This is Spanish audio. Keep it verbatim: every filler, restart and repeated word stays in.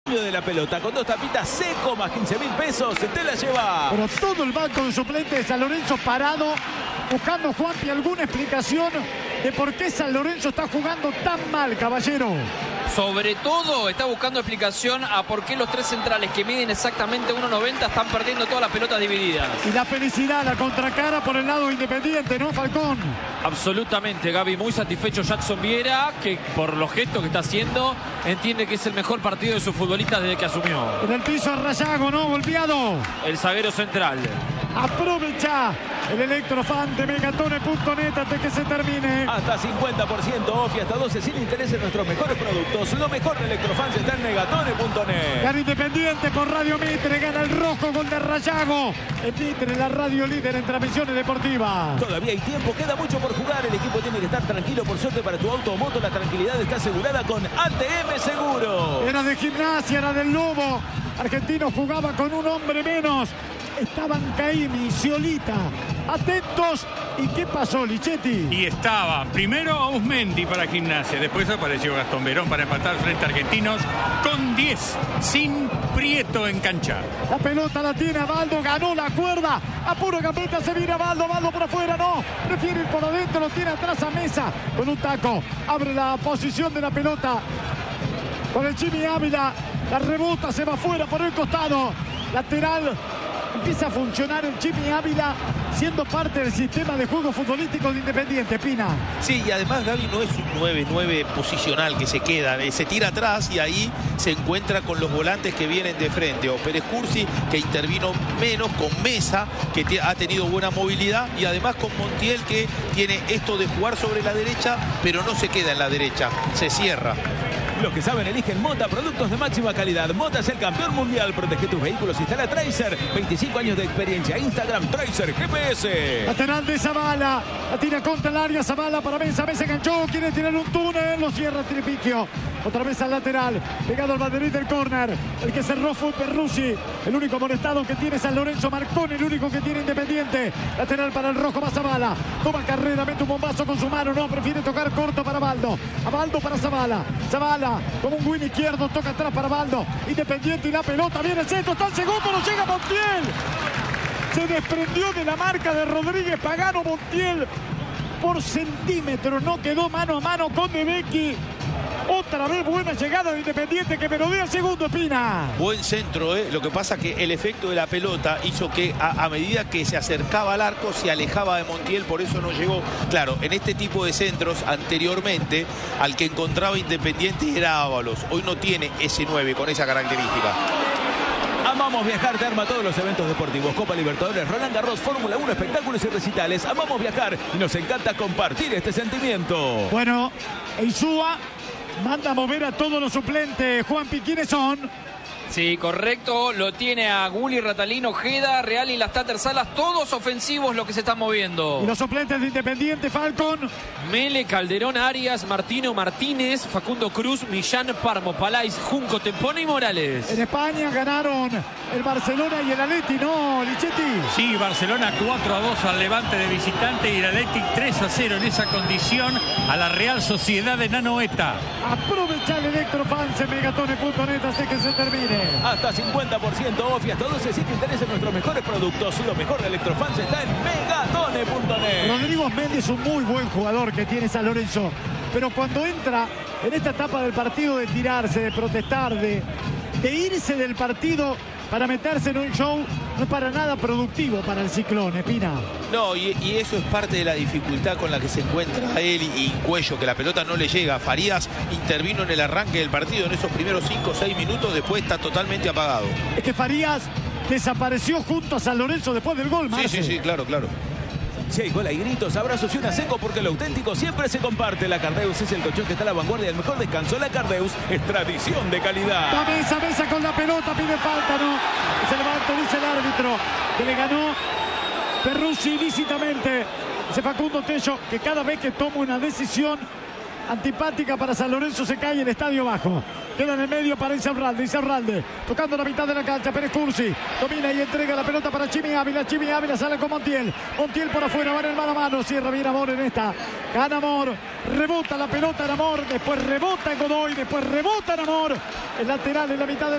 de la pelota con dos tapitas seco más quince mil pesos, te la lleva. Pero todo el banco de suplentes de San Lorenzo parado, buscando, Juanpi, alguna explicación de por qué San Lorenzo está jugando tan mal, caballero. Sobre todo está buscando explicación a por qué los tres centrales que miden exactamente uno noventa están perdiendo todas las pelotas divididas. Y la felicidad, la contracara por el lado Independiente, ¿no, Falcón? Absolutamente, Gaby. Muy satisfecho Jackson Viera, que por los gestos que está haciendo, entiende que es el mejor partido de sus futbolistas desde que asumió. En el piso Rayago, ¿no? Golpeado. El zaguero central. Aprovecha el electrofan de megatone punto net antes que se termine. Hasta cincuenta por ciento off y hasta doce sin interés en nuestros mejores productos. Lo mejor de Electrofans está en megatone punto net. Gana Independiente por Radio Mitre, gana el rojo, gol de Rayago. En Mitre, la radio líder en transmisiones deportivas. Todavía hay tiempo, queda mucho por jugar. El equipo tiene que estar tranquilo. Por suerte para tu auto o moto, la tranquilidad está asegurada con A T M Seguro. Era de Gimnasia, era del Lobo. Argentino jugaba con un hombre menos. Estaban Caimi y Sciolita atentos. ¿Y qué pasó, Lichetti? Y estaba primero Ausmendi para Gimnasia, después apareció Gastón Verón para empatar frente a Argentinos con diez, sin Prieto en cancha. La pelota la tiene Abaldo, ganó la cuerda, a puro gambeta se viene Abaldo, Abaldo por afuera, no, prefiere ir por adentro, lo tiene atrás a Mesa con un taco, abre la posición de la pelota con el Jimmy Ávila, la rebota, se va afuera por el costado, lateral. Empieza a funcionar el Jimmy Ávila siendo parte del sistema de juego futbolístico de Independiente, Pina. Sí, y además Gaby no es un nueve nueve posicional que se queda, se tira atrás y ahí se encuentra con los volantes que vienen de frente. O Pérez Cursi, que intervino menos, con Mesa, que ha tenido buena movilidad, y además con Montiel, que tiene esto de jugar sobre la derecha, pero no se queda en la derecha, se cierra. Los que saben eligen Mota, productos de máxima calidad. Mota es el campeón mundial. Protege tus vehículos. Instala Tracer. veinticinco años de experiencia. Instagram Tracer G P S. Lateral de Zavala. La tira contra el área. Zavala para Mesa. Mesa enganchó. Quiere tirar un túnel. Lo cierra Tripiquio. Otra vez al lateral. Pegado al banderín del córner. El que cerró fue Perruzzi. El único amonestado que tiene San Lorenzo. Marcón, el único que tiene Independiente. Lateral para el rojo. Va Zavala. Toma carrera. Mete un bombazo con su mano. No, prefiere tocar corto para Abaldo. Abaldo para Zavala. Zavala como un win izquierdo, toca atrás para Abaldo. Independiente y la pelota, viene el centro, está el segundo, no llega Montiel. Se desprendió de la marca de Rodríguez Pagano. Montiel por centímetros, no quedó mano a mano con De Becchi. Otra vez buena llegada de Independiente que merodea el segundo, Espina. Buen centro, ¿eh? Lo que pasa que el efecto de la pelota hizo que a, a medida que se acercaba al arco se alejaba de Montiel, por eso no llegó. Claro, en este tipo de centros anteriormente al que encontraba Independiente era Ábalos. Hoy no tiene ese nueve con esa característica. Amamos viajar, te arma todos los eventos deportivos. Copa Libertadores, Roland Garros, Fórmula uno, espectáculos y recitales. Amamos viajar y nos encanta compartir este sentimiento. Bueno, Insúa manda a mover a todos los suplentes. Juanpi, ¿quiénes son? Sí, correcto. Lo tiene a Gulli, Ratalino, Ojeda, Real y las Tater Salas. Todos ofensivos los que se están moviendo. Y los suplentes de Independiente, Falcón. Mele, Calderón, Arias, Martino, Martínez, Facundo Cruz, Millán, Parmo, Palais, Junco, Tempone y Morales. En España ganaron el Barcelona y el Atleti, ¿no, Lichetti? Sí, Barcelona cuatro a dos al Levante de visitante y el Atleti tres a cero en esa condición a la Real Sociedad de Nanoeta. Aprovecha el Electrofans en megatone punto net hasta que se termine. Hasta cincuenta por ciento off y hasta doce si te interesan nuestros mejores productos. Lo mejor de Electrofans está en megatone punto net. Rodrigo Méndez es un muy buen jugador que tiene San Lorenzo, pero cuando entra en esta etapa del partido de tirarse, de protestar, de, de irse del partido para meterse en un show, no es para nada productivo para el Ciclón, Espina. No, y, y eso es parte de la dificultad con la que se encuentra él y, y Cuello, que la pelota no le llega. Farías intervino en el arranque del partido en esos primeros cinco o seis minutos, después está totalmente apagado. Es que Farías desapareció junto a San Lorenzo después del gol, Marce. Sí, sí, sí, claro, claro. Si hay gol, hay gritos, abrazos y una seco, porque lo auténtico siempre se comparte. La Cardeus es el colchón que está a la vanguardia del mejor descanso. La Cardeus es tradición de calidad. Va Mesa, Mesa con la pelota, pide falta, ¿no? Se levanta, dice el árbitro, que le ganó Perruzzi ilícitamente. Ese Facundo Tello, que cada vez que toma una decisión antipática para San Lorenzo se cae el estadio bajo. Queda en el medio para Insaurralde. Insaurralde tocando la mitad de la cancha. Pérez Cursi domina y entrega la pelota para Jimmy Ávila. Jimmy Ávila sale con Montiel. Montiel por afuera, va en el mano a mano. Cierra bien Amor en esta. Gana Amor. Rebota la pelota en Amor. Después rebota en Godoy. Después rebota en Amor. El lateral en la mitad de la